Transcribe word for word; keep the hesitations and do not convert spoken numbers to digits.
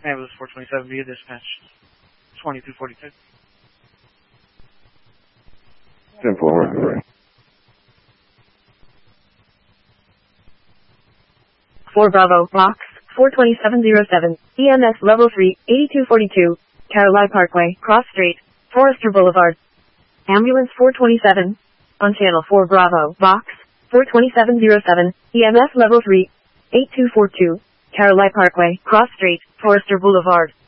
Ambulance four twenty-seven via dispatch. twenty-two forty-two. ten four, right. four Bravo, box, four twenty-seven oh seven, E M S level three, eighty-two forty-two, Caroline Parkway, Cross Street, Forester Boulevard. Ambulance four twenty-seven, on channel four Bravo, box, four twenty-seven oh seven, E M S level three, eighty-two forty-two, Caroline Parkway, Cross Street, Forester Boulevard.